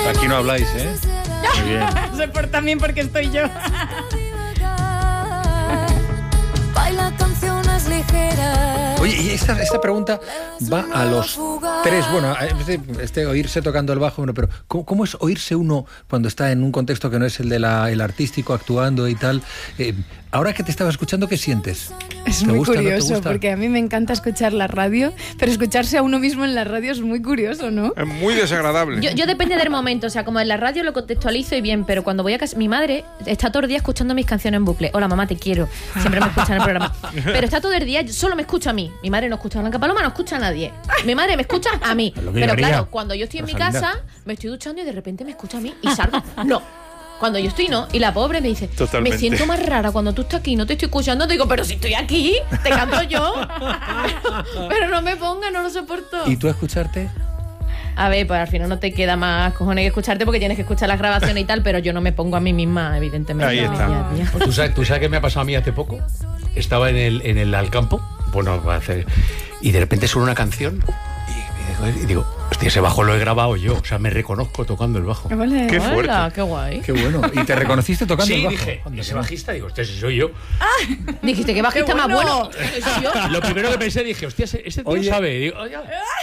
Aquí no habláis, ¿eh? Muy bien. Sé por también porque estoy yo. Baila canciones ligeras. Oye, y esta pregunta va a los tres. Bueno, oírse tocando el bajo, bueno, pero ¿cómo es oírse uno cuando está en un contexto que no es el de el artístico, actuando y tal? Ahora que te estaba escuchando, ¿qué sientes? Es muy curioso, porque a mí me encanta escuchar la radio, pero escucharse a uno mismo en la radio es muy curioso, ¿no? Es muy desagradable. Yo depende del momento, o sea, como en la radio lo contextualizo y bien, pero cuando voy a casa, mi madre está todo el día escuchando mis canciones en bucle. Hola, mamá, te quiero. Siempre me escucha en el programa. Pero está todo el día, solo me escucha a mí. Mi madre no escucha a Blanca Paloma, no escucha a nadie. Mi madre me escucha a mí. Pero claro, cuando yo estoy en mi casa, me estoy duchando y de repente me escucha a mí y salgo. No. Cuando yo estoy, no. Y la pobre me dice, totalmente. Me siento más rara cuando tú estás aquí, no te estoy escuchando. Te digo, pero si estoy aquí, te canto yo. pero no me ponga, no lo soporto. ¿Y tú escucharte? A ver, pues al final no te queda más cojones que escucharte porque tienes que escuchar las grabaciones y tal, pero yo no me pongo a mí misma, evidentemente. Ahí está. ¿Tú sabes qué me ha pasado a mí hace poco? Estaba en el Alcampo, bueno, y de repente suena una canción y digo, hostia, ese bajo lo he grabado yo, o sea, me reconozco tocando el bajo. Vale. Qué fuerte. Hola, qué guay. Qué bueno. ¿Y te reconociste tocando el Sí, bajo? dije, ese bajista, digo, hostia, si soy yo. Dijiste, qué bajista Qué más bueno. bueno. Lo primero que pensé, dije, hostia, este tío Oye. sabe. Digo, oye,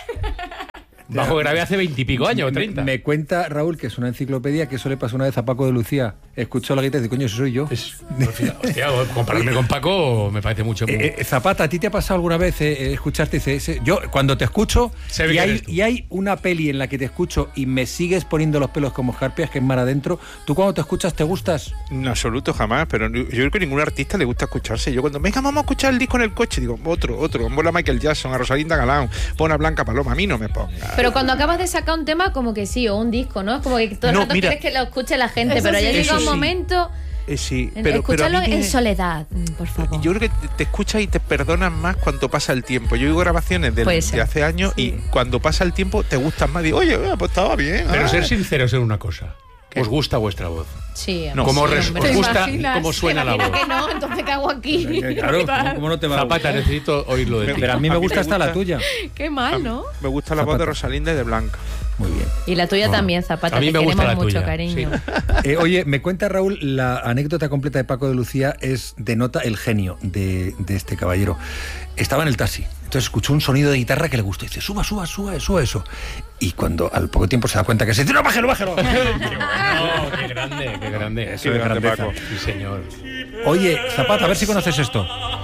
bajo que grabé hace 20 y pico años, 30. Me cuenta Raúl, que es una enciclopedia, que eso le pasó una vez a Paco de Lucía. Escuchó la guitarra y dice, coño, ese soy yo. Hostia, compararme con Paco me parece mucho. Zapata, ¿a ti te ha pasado alguna vez escucharte? Yo, cuando te escucho, Se ve que eres tú. y hay una peli en la que te escucho y me sigues poniendo los pelos como escarpias, que es mar adentro, ¿tú cuando te escuchas te gustas? En absoluto, jamás. Pero yo creo que a ningún artista le gusta escucharse. Yo cuando, venga, vamos a escuchar el disco en el coche, digo, otro. Pon a Michael Jackson, a Rosalinda Galán, pon a Blanca Paloma. A mí no me ponga. Pero cuando acabas de sacar un tema, como que sí, o un disco, ¿no? Es como que todo el No, rato mira, quieres que lo escuche la gente, eso pero ya sí, llega eso un sí. momento... Sí, pero escucharlo a mí en soledad, por favor. Yo creo que te escuchas y te perdonas más cuando pasa el tiempo. Yo oigo grabaciones de hace años y cuando pasa el tiempo te gustan más. Digo, oye, pues estaba bien. Pero ser sinceros en una cosa. ¿Os gusta vuestra voz? Sí, No, ¿Cómo sí, os hombre. gusta imaginas? cómo suena la voz? que no, entonces ¿qué hago aquí? Claro, ¿cómo no te va a Zapata, gustar? necesito oírlo de ti. Pero a mí me A mí gusta me hasta la gusta. tuya. Qué mal, ¿no? Me gusta la voz de Rosalinda y de Blanca. Muy bien. Y la tuya también, Zapata, A mí te me gusta queremos la mucho, tuya, cariño. sí. Oye, me cuenta Raúl, la anécdota completa de Paco de Lucía denota el genio de este caballero. Estaba en el taxi, entonces escuchó un sonido de guitarra que le gustó y dice, suba eso. Y cuando al poco tiempo se da cuenta que se dice, no, bájalo. Qué grande. Eso es grandeza. Paco. Sí, señor. Oye, Zapata, a ver si conoces esto.